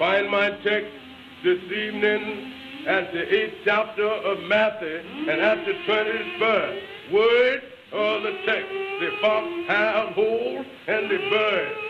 find my text this evening at the 8th chapter of Matthew and at the 20th verse. Word of the text, the fox have hold and the bird